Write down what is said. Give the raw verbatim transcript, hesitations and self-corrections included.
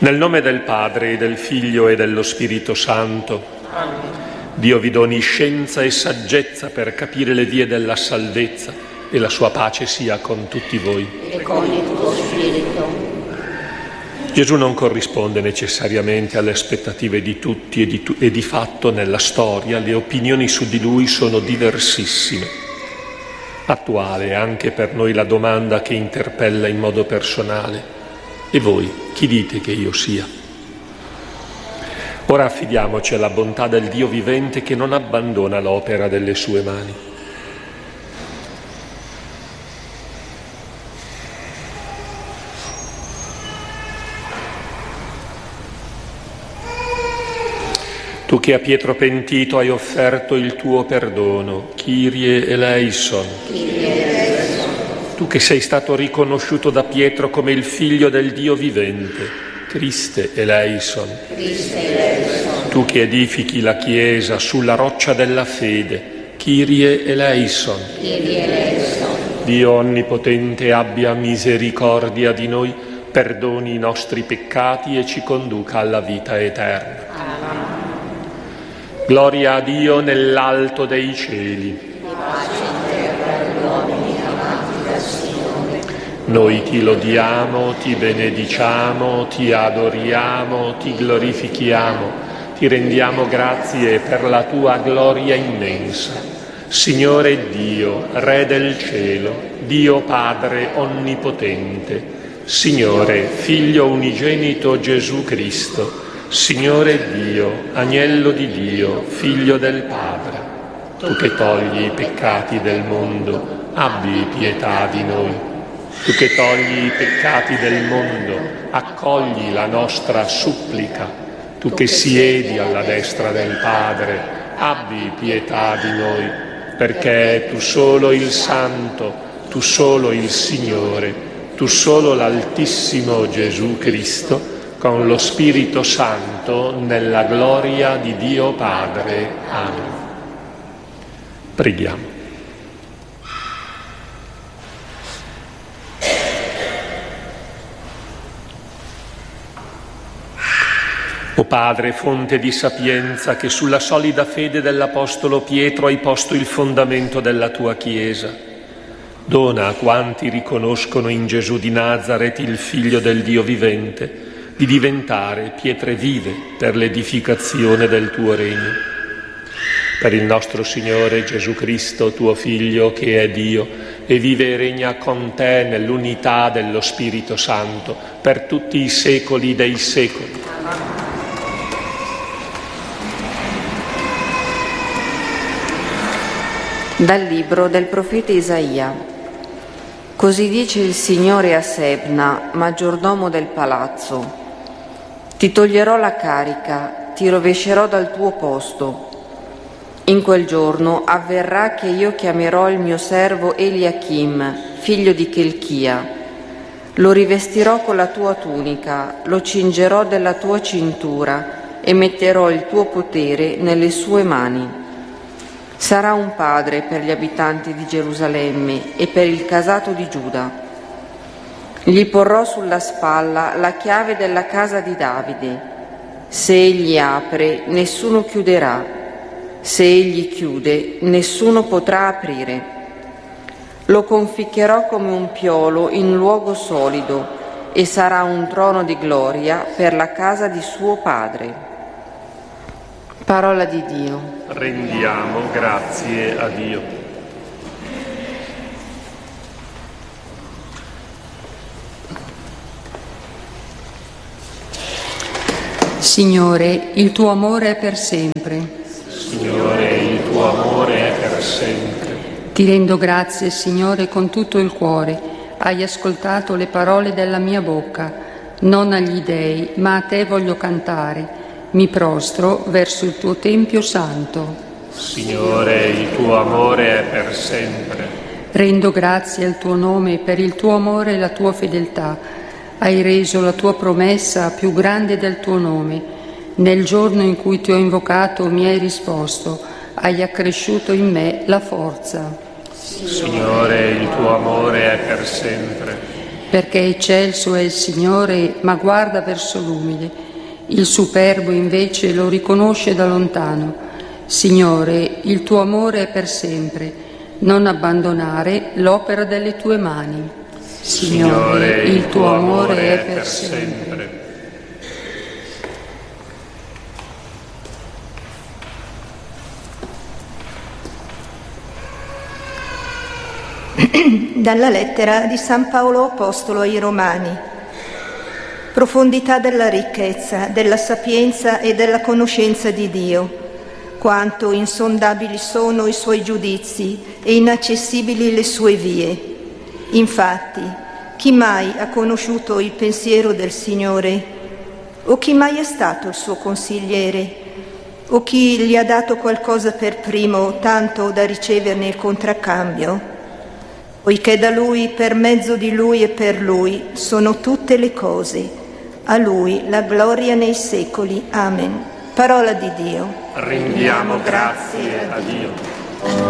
Nel nome del Padre, e del Figlio e dello Spirito Santo. Amen. Dio vi doni scienza e saggezza per capire le vie della salvezza, e la sua pace sia con tutti voi. E con il tuo spirito. Gesù non corrisponde necessariamente alle aspettative di tutti e di, tu- e di fatto nella storia le opinioni su di lui sono diversissime. Attuale anche per noi la domanda che interpella in modo personale: e voi, chi dite che io sia? Ora affidiamoci alla bontà del Dio vivente che non abbandona l'opera delle sue mani. Tu che a Pietro pentito hai offerto il tuo perdono, Kyrie eleison. Kyrie eleison. Tu che sei stato riconosciuto da Pietro come il figlio del Dio vivente, Christe eleison. Christe eleison. Tu che edifichi la Chiesa sulla roccia della fede, Kyrie eleison. Kyrie eleison. Dio onnipotente abbia misericordia di noi, perdoni i nostri peccati e ci conduca alla vita eterna. Amen. Gloria a Dio nell'alto dei cieli. Pace in terra agli uomini amati dal Signore. Noi ti lodiamo, ti benediciamo, ti adoriamo, ti glorifichiamo, ti rendiamo grazie per la tua gloria immensa. Signore Dio, Re del cielo, Dio Padre onnipotente, Signore, Figlio unigenito Gesù Cristo, Signore Dio, Agnello di Dio, Figlio del Padre, tu che togli i peccati del mondo, abbi pietà di noi. Tu che togli i peccati del mondo, accogli la nostra supplica. Tu che siedi alla destra del Padre, abbi pietà di noi, perché tu solo il Santo, tu solo il Signore, tu solo l'Altissimo Gesù Cristo, con lo Spirito Santo, nella gloria di Dio Padre. Amen. Preghiamo. O Padre, fonte di sapienza, che sulla solida fede dell'Apostolo Pietro hai posto il fondamento della tua Chiesa, dona a quanti riconoscono in Gesù di Nazaret il Figlio del Dio vivente, di diventare pietre vive per l'edificazione del tuo regno. Per il nostro Signore Gesù Cristo, tuo Figlio, che è Dio, e vive e regna con te nell'unità dello Spirito Santo, per tutti i secoli dei secoli. Dal libro del profeta Isaia. Così dice il Signore a Sebna, maggiordomo del palazzo: ti toglierò la carica, ti rovescerò dal tuo posto. In quel giorno avverrà che io chiamerò il mio servo Eliachim, figlio di Chelchia. Lo rivestirò con la tua tunica, lo cingerò della tua cintura e metterò il tuo potere nelle sue mani. Sarà un padre per gli abitanti di Gerusalemme e per il casato di Giuda. Gli porrò sulla spalla la chiave della casa di Davide. Se egli apre, nessuno chiuderà. Se egli chiude, nessuno potrà aprire. Lo conficcherò come un piolo in luogo solido e sarà un trono di gloria per la casa di suo padre. Parola di Dio. Rendiamo grazie a Dio. Signore, il tuo amore è per sempre. Signore, il tuo amore è per sempre. Ti rendo grazie, Signore, con tutto il cuore. Hai ascoltato le parole della mia bocca. Non agli dèi, ma a te voglio cantare. Mi prostro verso il tuo Tempio santo. Signore, il tuo amore è per sempre. Rendo grazie al tuo nome per il tuo amore e la tua fedeltà. Hai reso la tua promessa più grande del tuo nome. Nel giorno in cui ti ho invocato mi hai risposto. Hai accresciuto in me la forza. Signore, il tuo amore è per sempre. perché eccelso è il Signore, ma guarda verso l'umile. Il superbo invece lo riconosce da lontano. Signore, il tuo amore è per sempre, non abbandonare l'opera delle tue mani. Signore, il tuo amore è per sempre. Dalla lettera di San Paolo Apostolo ai Romani. Profondità della ricchezza, della sapienza e della conoscenza di Dio, quanto insondabili sono i suoi giudizi e inaccessibili le sue vie. Infatti, chi mai ha conosciuto il pensiero del Signore? O chi mai è stato il suo consigliere? O chi gli ha dato qualcosa per primo, tanto da riceverne il contraccambio? Poiché da Lui, per mezzo di Lui e per Lui sono tutte le cose. A Lui la gloria nei secoli. Amen. Parola di Dio. Rendiamo grazie a Dio.